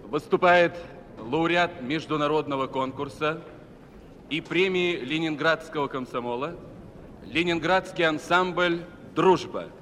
Выступает лауреат международного конкурса и премии Ленинградского комсомола, Ленинградский ансамбль «Дружба».